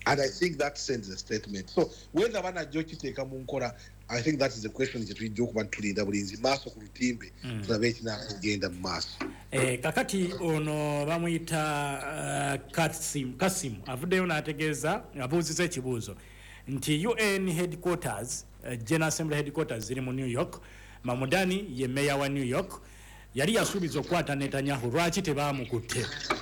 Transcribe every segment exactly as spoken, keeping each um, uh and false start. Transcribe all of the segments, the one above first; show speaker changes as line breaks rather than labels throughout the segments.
And I think that sends a statement. So whether bana jokiteeka mu nkola, I think that is the question that we joke about tulinda bulinzi maaso ku lutimbe tulabe ekina kugenda mu maaso.
Eh, kakati ono bamuyita uh, Kasim Kasim avuddeyo n'ategeeza abuuziza ekibuuzo nti U N headquarters uh, General Assembly headquarters ziri mu New York. Mamudani ye meya wa New York yali yasuubiza okukwata Netanyahu, lwaki tebaamukutte?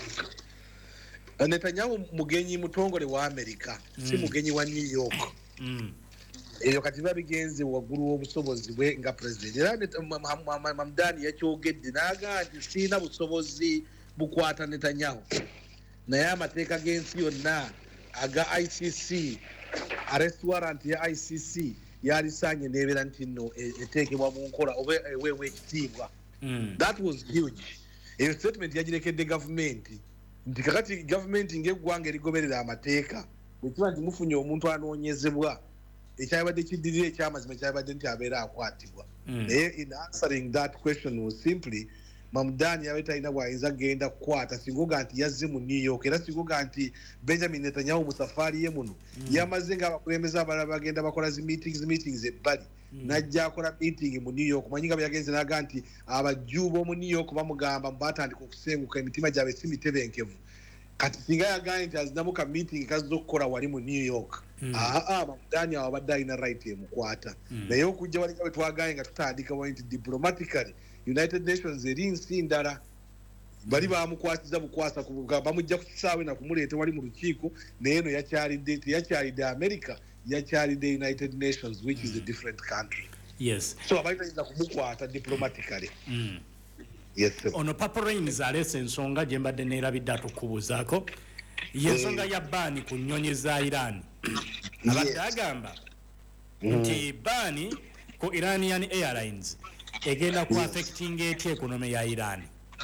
Netanyahu mugenyi mutongole wa Amerika, mm. si mugenyi wa New York.
Mm.
Eyo kati babigenze waggulu w'obusobozi bwe nga president. Era Mamdani yakyogedde n'agamba nti sirina busobozi bukwata Netanyahu. Naye amateeka g'ensi yonna aga I C C, arrest warrant ya I C C yalisaanye n'ebeera nti nno eteekebwa mu nkola oba eweebwa ekitiibwa. That was huge. Eyo statement yagirekedde gavumenti nti kakati gavumenti ng'eggwanga erigoberera amateeka bwekiba nti mufunye omuntu anoonyezebwa ekyabadde kiddirira ekyamazima ekyabadde nti abeera akwatibwa. Naye in answering that question was simply Mamdani yabe talina bw'ayinza genda kukwata singoga nti yazze mu New York, era singoga nti Benjamin Netanyahu mu safaari ye muno yamaze ng'abakulembeze abalala bagenda bakola zi meetings meetings ebbali najja akola meeting mu New York. Manyi nga byagenze n'aga nti abajju b'omu New York bamugamba batandika okusenguka emitima gyabwe si mitebenkevu. Kati singa yagambye nti azinamu ka meeting kazza okukola wali mu New York, aa Mamdani awo abadde alina right emukwata. Naye okujja wali nga bwe twagambye nga tutandika wali nti diplomatically United Nations eri nsi ndala bali bamukwatiza bukwasa bamujja ku kisaawe na kumuleeta wali mu lukiiko, naye eno yakyalidde teyakyalidde America, yakyalidde United Nations, which is a different country.
Yes.
So abayinza kumukwata diplomatically.
Mm.
Yes, sir.
Ono Papa Rains alese ensonga gye mbadde neerabidde atukubuuzaako y'ensonga ya baani ku nnyonyi za Iran. Abadde agamba nti baani ku Iranian Airlines egenda ku affecting etya economy ya Iran.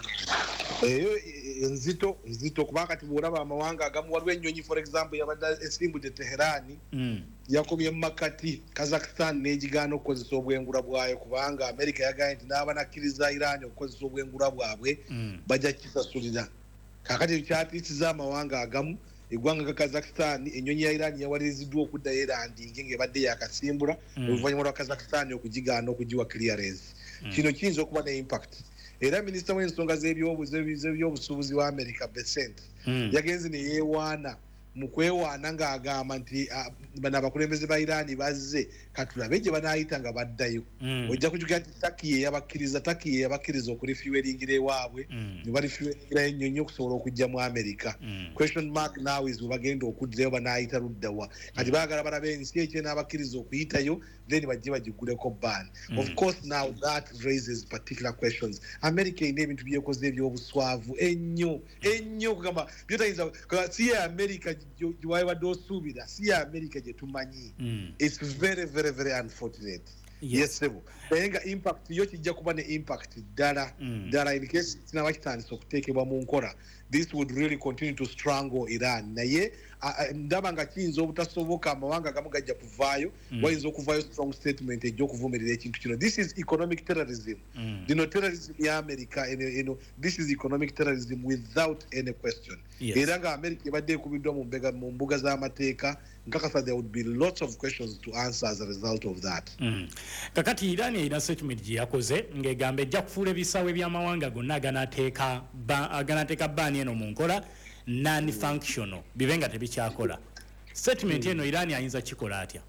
Eyo nzito nzito kuba kati bw'olaba amawanga agamu waliwo ennyonyi for example yabadde esimbudde Teherani yakomye mu makati Kazakhstan n'egigaana okukozesa obwengula bwayo kubanga America yagambye nti n'abanakkiriza Iran okukozesa obwengula bwabwe bajja kisasulira. Kakati kyatiisiza amawanga agamu eggwanga ga Kazakhstan ennyonyi ya Iran yawaliriziddwa okuddayo erandinge ng'ebadde yakasimbula oluvannyuma lwa Kazakhstan okugigaana okugiwa clearance. Kino kiyinza okuba ne impact. Era minisita w'ensonga z'ebyobusuubuzi wa America Bessent yagenze ne yeewaana mu kwewaana ng'agamba nti bano abakulembeze ba Iran bazze katulabe gye banaayita nga baddayo. Ojja kujjuka nti Turkey yabakkiriza Turkey yabakkiriza okurifuwelingira ewaabwe ne barifuwelingira ennyonyi okusobola okujja mu America. Question mark now is bagenda okuddayo banaayita luddawa. Kati baagala balabe ensi ekyo n'abakkiriza okuyitayo then bajje bagiguleko ban. Of course now that raises particular questions. America ine ebintu byekoze ebyobuswavu ennyo ennyo kugamba byotayinza si ya America gyewabadde osuubira si ya America gye tumanyi. It's very very very unfortunate. Yes sebo naye nga impact yo kijja kuba ne impact ddala ddala in case kinaba kitandisa okuteekebwa mu nkola. This would really continue to strangle Iran. Naye ndaba nga kiyinza obutasoboka amawanga agamu gajja kuvaayo wayinza okuvaayo strong statement ejja okuvumirira ekintu kino. This is economic terrorism. Dino terrorism ya America, you know, this is economic terrorism without any question. Era nga America ebadde ekubiddwa mu mbega mu mbuga z'amateeka nkakasa there would be lots of questions to answer as a result of that.
Mm. Kakati Iran erina statement gye yakoze ng'egamba ejja kufuula ebisaawe eby'amawanga gonna aganateeka aganateeka bbaani eno mu nkola non-functional bibe nga tebikyakola. Statement eno Iran ayinza kikola atya?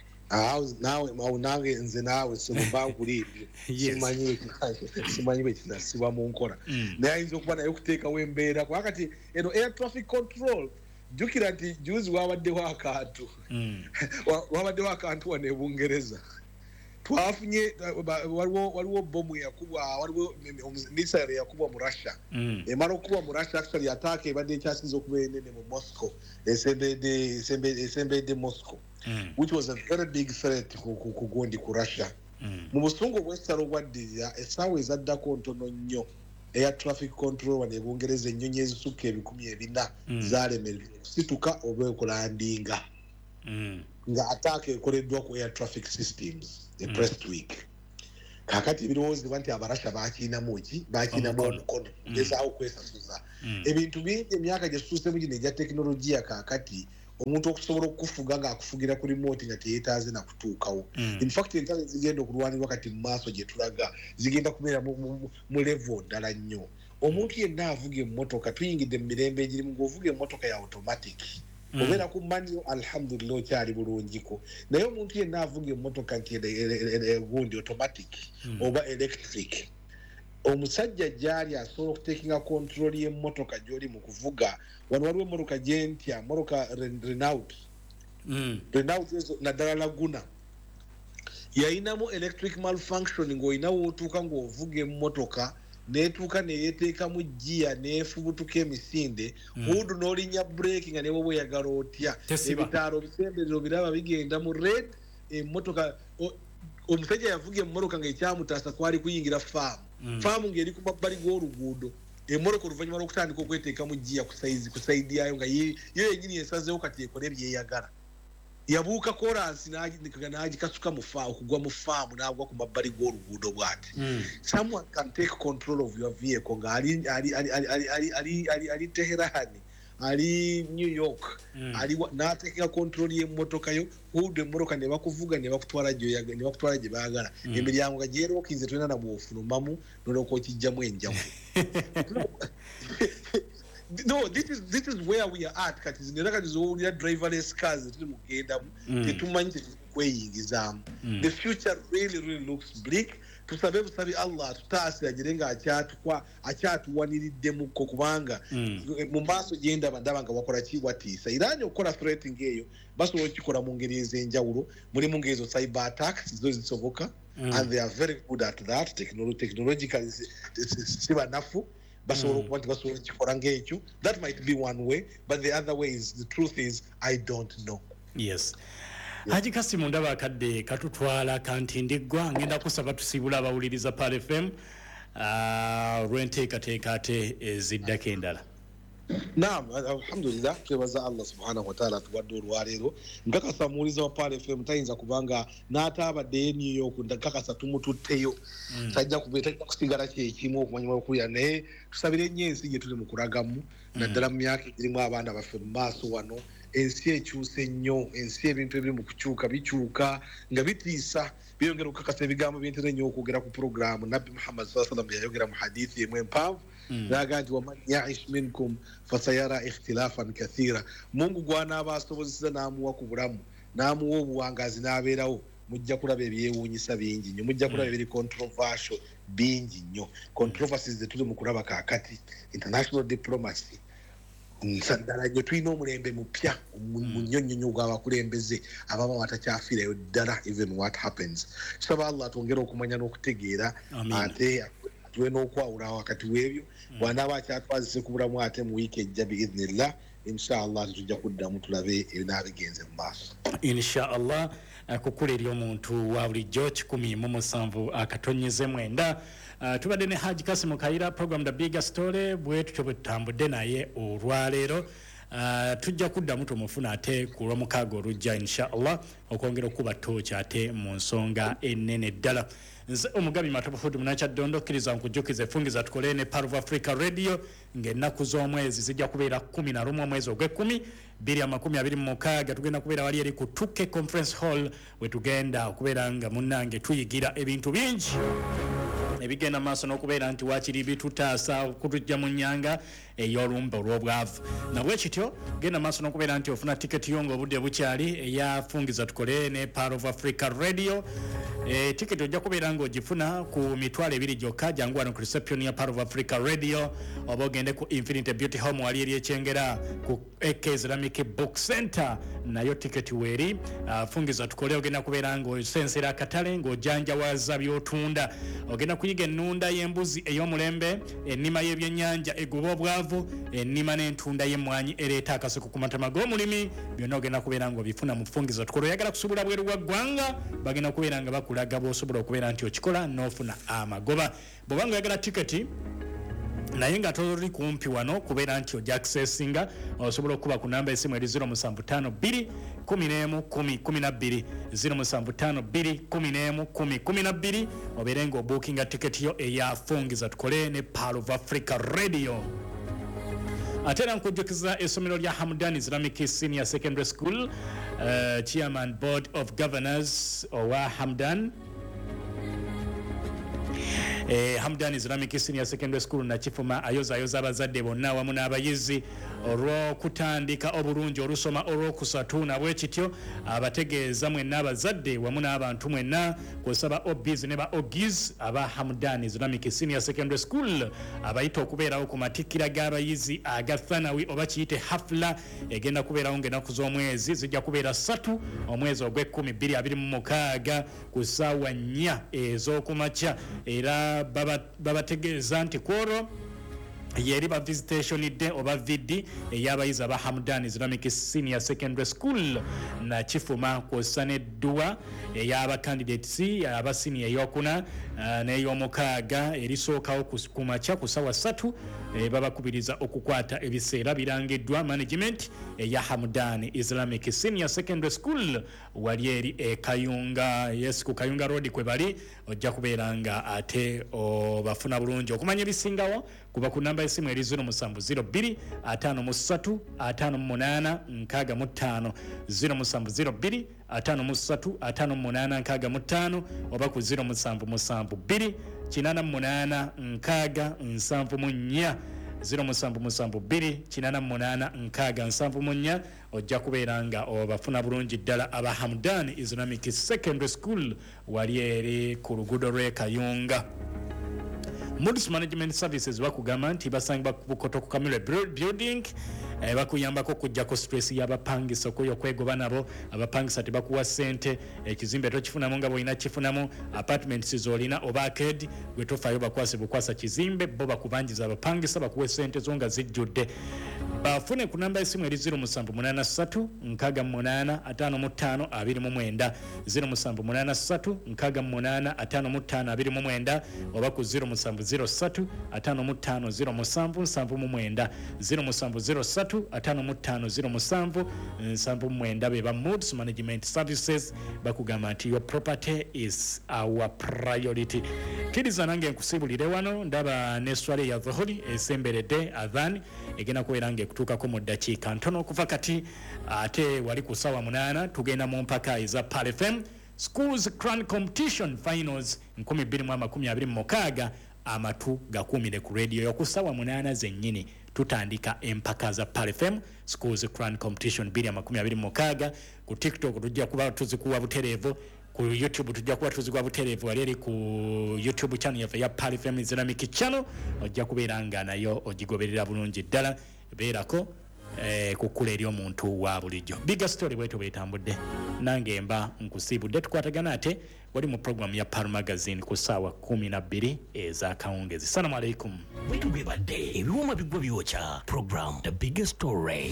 Nawe nange nze naawe simubankuli simanyi simanyi bwe kinasibwa mu nkola naye ayinza okuba naye okuteekawo embeera kuba kati eno air traffic control jjukira nti juzi wabaddewo akantu wabaddewo akantu wano e Bungereza twafunye waliwo waliwo bomu yakubwa waliwo missile yakubwa mu Russia emara okubwa mu Russia actually attack ebadde ekyasinze okuba enene mu Moscow esembedde esembedde Moscow which was a very big threat ku gondi ku Russia. Mu busungu bw'essalo bwaddirira essaawa ezaddako ntono nnyo air traffic control wano e Bungereza ennyonyi ezisukka ebikumi ebina zaalemererwa okusituka oba okulandinga nga attack ekoleddwa ku air traffic systems the press week. Kakati ebirowoozebwa nti abarasha bakiinamu ki bakiinamu omukono gezaawo kwesasuza ebintu bingi emyaka gye tutuusemu gino egya tekinologiya kakati omuntu okusobola okufuga nga akufugira ku remote nga teyetaaze na kutuukawo
mm.
in fact entalo zigenda okulwanirwa kati mu maaso gye tulaga zigenda kubeera mu level ddala nnyo omuntu yenna avuga emmotoka tuyingidde mu mirembe egirimu ng'ovuga emmotoka ya automatic mm. obeera ku manual alhamdulillah okyali bulungiko naye omuntu yenna avuga emmotoka nti gundi automatic mm. oba electric omusajja gyali asobola okutekinga control y'emmotoka gy'oli mu kuvuga wano waliwo emmotoka gye ntya mmotoka Renault mm. Renault ezo naddala Laguna yayinamu electric malfunction ng'olinawo otuuka ng'ovuga emmotoka neetuuka neyeteekamu giya neefubutuka emisinde mm. udu n'olinya breaki nga newe bweyagala otya ebitaalo bisemberero biraba bigenda mu red emmotoka omusajja yavuga emmotoka ng'ekyamutaasa kwali kuyingira faamu mm. faamu ng'eri ku mabbali g'oluguudo emmotoka oluvannyuma lw'okutandika okweteekamu giya ku saizi ku saidi yayo nga yo yennyini esazeewo kati ekole byeyagala yabuuka koransi n'agikasuka mu faamu okugwa mu faamu n'agwa ku mabbali g'oluguudo bw'ati mm. someone can take control of your vehicle nga ali ali ali ali ali ali ali ali Teherani ali New York mm. ali n'ateeka control y'emmotoka yo ude emmotoka ne bakuvuga ne bakutwala gye ne bakutwala gye baagala mm. emiryango nga gyerokinze tolina na bw'ofulumamu n'olyoka okijjamu enjawulo no this is this is where we are at kati zinera kati zowulira driverless cars tuli mugenda mm. tetumanyi tetukweyingizaamu mm. the future really really looks bleak tusabe busabi Allah tutaasi agire nga akyatukwa akyatuwaniriddemukko kubanga mm. mu maaso genda bandaba nga wakola kiwatiisa irani okukola threating eyo basobola okikola mu ngeri ez'enjawulo mulimu ng'ezo cyber attacks zo zisoboka mm. and they are very good at that technologically si banafu basobola okuba nti basobola kikola ng'ekyo that might be one way but the other way is the truth is I don't know.
Yes. Haji Kasimu ndaba akadde katutwala kantindiggwa ngenda kusaba tusibula abawuliriza P A L F M uh, lw'enteekateeka ate eziddako endala.
Naam, alhamdulillah twebaza Allah subhanahu wa ta'ala tuwadde olwaleero nkakasa muwuliza wa P A L F M tayinza kubanga n'ataabadde New York nkakasa tumututteyo mm. tajja kubeera kusigala kyekimu okumanyuma okulya naye tusabire nnyo ensi gye tuli mu kulagamu mm. naddala mu myaka egirimu abaana baffe mu maaso wano ensi ekyuse nnyo ensi ebintu ebiri mu kukyuka bikyuka nga bitiisa byongera okukakasa ebigambo byentera nnyo okwogera ku programu Nabbi Muhammad sallallahu alaihi wasallam yayogera mu hadithi emu empanvu naga nti waman yaish minkum fasayara ikhtilafan kathira Mungu gw'anaaba asobozesa n'amuwa ku bulamu n'amuwa obuwangazi n'abeerawo mujja kulaba ebyewuunyisa bingi nnyo mujja kulaba ebiri controversial bingi nnyo controversies ze tuli mu kulaba kaakati international diplomacy nsaddala nnyo tulina omulembe mupya mu nnyonnyonyo gw'abakulembeze abamu batakyafiirayo ddala even what happens tusaba Allah atwongere okumanya n'okutegeera ate tuwe n'okwawula wakati w'ebyo bw'anaaba akyatwazise ku bulamu ate mu wiiki ejja biidhnillah inshallah tujja kuddamu tulabe ebinaabigenze mu maaso
inshallah kukula eri omuntu wa bulijjo kikumi mu musanvu akatonnyeze mwenda Uh, tubadde ne Haji Kasimu Kaira program the bigger story bwe tutyo butambudde naye olwaleero uh, tujja kuddamu tumufuna ate ku lw'omukaaga olujja inshallah okwongera okuba tooki ate mu nsonga ennene ddala nze omugabi matopofudu munakyaddondo kkiriza nkujjukiza effungiza tukole ne P A L of Africa Radio ng'ennaku z'omwezi zijja kubeera kumi na lumu omwezi ogw'ekkumi bbiri amakumi abiri mu mukaaga tugenda kubeera wali eri ku Tuke Conference Hall we tugenda okubeera nga munnange tuyigira ebintu bingi ebigenda maaso n'okubeera nti waakiri bitutaasa okutujja mu nnyanga ey'olumba olw'obwavu nabwe kityo genda maaso n'okubeera nti ofuna tiketi yo ng'obudde bukyali eyafungiza tukole ne P A L of Africa Radio e, tiketi ojja kubeera ng'ogifuna ku mitwalo ebiri gyokka jangu wano ku reception ya P A L of Africa Radio oba ogende ku Infinite Beauty Home wali eri ekyengera ku A K Islamic Book Center nayo tiketi weeri afungiza tukole ogenda kubeera ng'osensera akatale ng'ojanjawaza by'otunda ogenda kuyiga ennunda y'embuzi ey'omulembe ennima y'ebyennyanja egoba obwavu ennima n'entunda y'emmwanyi ereeta akaseko ku matama g'omulimi byonna ogenda kubeera ng'obifuna mu fungiza tukole oyagala kusubula bweru bwa ggwanga bagenda kubeera nga bakulaga bw'osobola okubeera nti okikola n'ofuna amagoba bw'oba ng'oyagala tiketi naye nga toli kumpi wano kubeera nti ojja accessinga osobola okuba ku namba esimu eri zero seven five two kumi n'emu kumi kumi na bbiri zero seven five two kumi n'emu kumi kumi na bbiri obeere ng'obookinga tiketi yo eyafungiza tukole ne P A L of Africa Radio atera nkujjukiza essomero lya Hamdan Islamic Senior Secondary School, uh, Chairman Board of Governors owa Hamdan Eh, Hamdan Islamic Senior Secondary School na Kifuma ayoza ayoza abazadde bonna wamu n'abayizi olwo kutandika obulungi olusoma olwokusatu nabwe kityo abategeeza mwenna abazadde wamu n'abantu mwenna kusaba obbies ne ba ogis aba Hamdan Islamic Senior Secondary School abayita okubeerawo ku matikkira g'abayizi aga thanawi oba kiyite hafla egenda kubeerawo ng'ennaku z'omwezi zijja kubeera ssatu omwezi ogw'ekkumi bbiri abiri mu mukaaga ku ssaawa nnya ez'okumakya era babategeeza nti kwolwo yeri ba visitation day oba vidi eyabayizi aba Hamdan Islamic Senior Secondary School na Kifuma kwosane dua eyaba candidates aba senior yokuna uh, n'eyomukaaga erisookawo kumacha kusawa satu e, babakubiriza okukwata ebiseera birangiddwa management eya Hamdan Islamic Senior Secondary School wali eri e Kayunga yes ku Kayunga Road kwe bali ojja kubeeranga ate bafuna bulungi okumanya ebisingawo kuba ku namba esimu eri zero musanvu zero bbiri ataano mu ssatu ataano mu munaana nkaaga mu ttaano zero musanvu zero bbiri ataano mu ssatu ataano mu munaana nkaaga mu ttaano oba ku zero musanvu musanvu bbiri kinaana mu munaana nkaaga nsanvu mu nnya zero musanvu musanvu bbiri kinaana mu munaana nkaaga nsanvu mu nnya ojja kubeeranga obafuna bulungi ddala aba Hamdan Islamic Secondary School wali eri ku luguudo lw'e Kayunga. Moods Management Services bakugamba nti basangibwa ku Bukoto ku Kamilwe Building eh, bakuyambako kujjako stress y'abapangisa okuyo kwegoba nabo abapangisa tebakuwa ssente ekizimbe tokifunamu nga bw'olina kifunamu apartments zolina oba arcade gwe tofayo bakwase bukwasa kizimbe bo bakubanjiza abapangisa bakuwe ssente zo nga zijjudde bafune ku namba esimu eri zero musanvu munaana ssatu nkaaga mu munaana ataano mu ttaano abiri mu mwenda zero musanvu munaana ssatu nkaaga mu munaana ataano mu ttaano abiri mu mwenda oba ku zero musanvu zero ssatu ataano mu ttaano zero musanvu nsanvu mu mwenda zero musanvu zero ssatu ataano mu ttaano zero musanvu nsanvu mu mwenda be ba Moods Management Services bakugamba nti your property is our priority. Kiriza nange nkusibulire wano ndaba neswale ya dhuhuri esemberedde adhan egena kubeera ng'ekutuukako mu ddakiika ntono okuva kati ate wali ku ssaawa munaana tugenda mu mpaka eza Pal F M Schools Crown Competition Finals nkumi bbiri mu amakumi abiri mu mukaaga amatu gakuumire ku radio yokusaawa munaana zennyini tutandika empaka za Pal F M Schools Crown Competition bbiri amakumi abiri mu mukaaga ku TikTok tujja kuba tuzikuwa butereevu ku YouTube tujja kuba tuzikuwa butereevu wali eri ku YouTube channel yaffe ya Pal F M Islamic Channel ojja kubeera nga nayo ogigoberera bulungi ddala beerako eh, kukula eri omuntu wa bulijjo. Bigger story bwetu bwetambudde nange mba nkusiibudde tukwatagana ate wali mu program ya Pal Magazine ku ssaawa kumi na bbiri eza kawungezi. Assalamu alaikum.
Wetu bebadde ebiwoma bigwa byokya program The Biggest Story.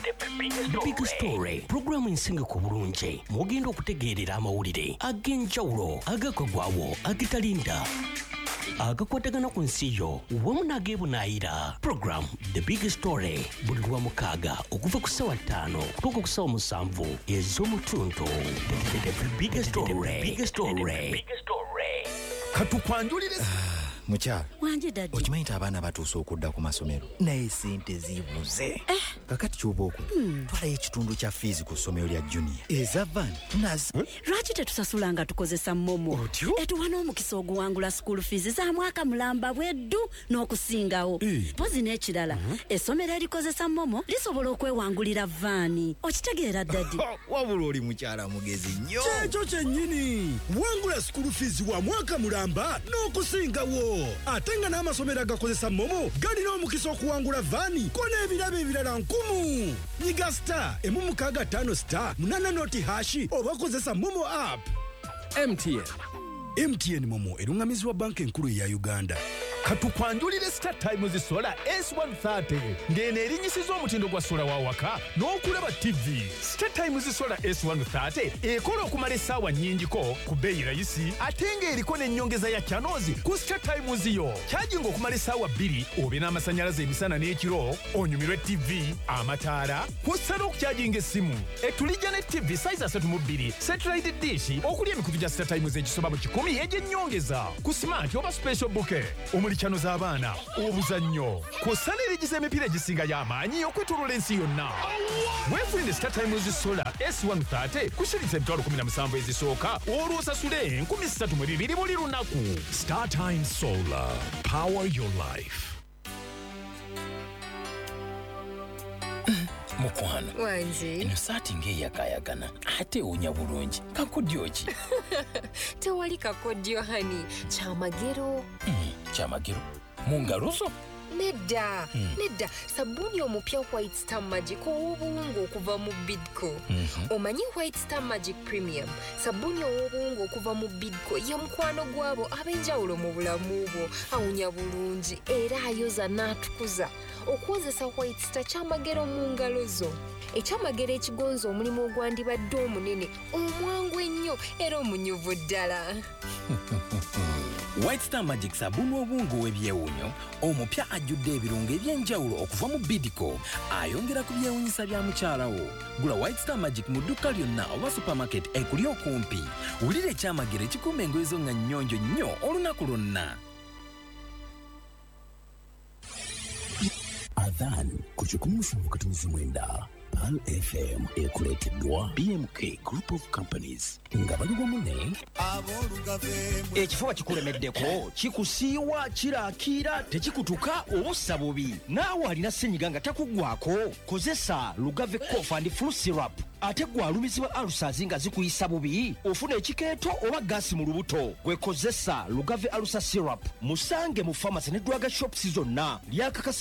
The Biggest Story program ensinga ku bulungi mugenda okutegeerera amawulire ag'enjawulo agakogwawo agitalinda agakwatagana ku nsi yo wamu n'ageebunaayira. Program The Big Story buli lwa mukaaga okuva ku ssaawa ttaano okutuuka ku ssaawa musanvu ez'omutuntu. The Big Story.
Katukwanjulire mukyala
wanje dadi
okimanyi nti abaana batuuse okudda ku masomero naye ssente zibuze
eh.
kakati ky'oba oku hmm. twalayo ekitundu kya fiizi ku ssomero lya junior eza van nazi hmm?
lwaki tetusasula nga tukozesa momo etuwa n'omukisa oguwangula school fees za mwaka mulamba bweddu n'okusingawo eh. pozi n'ekirala uh-huh. essomero erikozesa momo lisobola okwewangulira vaani okitegeera dadi
wabula oli mukyala mugezi nnyo
kyekyo kyennyini wangula school fees wa mwaka mulamba n'okusingawo ate nga n'amasomero agakozesa momo galina omukisa okuwangula vaani ko n'ebirabo ebirala nkumu nyiga star emu mukaaga ttaano star munaana noti hashi oba kozesa momo app.
M T N
M T N momo erungamizibwa banka enkulu eya Uganda.
Katukwanjulire Star Times Solar S one thirty ngene erinyisiza omutindo gwa sola wa waka n'okulaba T V. Star Times Solar S one thirty ekola okumala essaawa nnyingiko ku bbeeyi rayisi ate ng'eriko n'ennyongeza ya channels ku Star Times yo. Kyajinga okumala essaawa bbiri obe n'amasannyalaze emisana n'ekiro onyumirwe T V amataala kw'ossa n'okukyajinga essimu etulijja ne T V size asatu mu bbiri satellite dish okuli emikutu gya Star Times egisoba mu kikumi egy'ennyongeza ku smart oba special bouquet omuli chano z'abaana obuzannyo kw'ossa n'erigiza emipiira egisinga y'amaanyi okwetooloola ensi yonna. Weefunire Star Times Solar S one thirty ku shillings emitwalo kumi na musanvu ezisooka olwo osasule enkumi ssatu mu bibiri buli lunaku. Star Times Solar, power your life.
Mukwano
wanze
ino saati ng'eyakayagana ate ewunya bulungi kakodyo ki?
Tewali kakodyo hani kyamagero.
Mm, kyamagero mu ngalo zo?
Nedda mm. nedda sabuni omupya White Star Magic ow'obuwungu okuva mu Bidco. Mm-hmm. Omanyi White Star Magic Premium sabuni ow'obuwungu okuva mu Bidco ye mukwano gwabo ab'enjawulo mu bulamu bwo, awunya bulungi era ayoza n'atukuza. Okukozesa White Star kyamagero mu ngalo zo. Ekyamagero ekigonza omulimu ogwandibadde omunene omwangu ennyo era omunyuvu ddala.
White Star Magic sabuni obungu w'ebyewunyo omupya ajjudde ebirungo eby'enjawulo okuva mu Bidco ayongera ku byewunyisa bya mukyalawo. Gula White Star Magic mu dduka lyonna oba supermarket ekuli okumpi. Wulira ekyamagero ekikuuma engoye zo nga nnyonjo nnyo olunaku lwonna.
Adhan kuchukumufu katunzi mwenda Pal F M ekuleteddwa B M K Group of Companies nga bali wamu ne
ekifuba kikulemeddeko kikusiiwa kiraakira tekikutuka obussa bubi naawe alina ssenyiga nga takugwako kozesa Lugave Cough and Flu Syrup ate gwe alumizibwa alusazi nga zikuyisa bubi ofuna ekikeeto oba gaasi mu lubuto gwe kozesa Lugave Alusa Syrup musange mu pharmacy ne drug shops zonna lyakakasa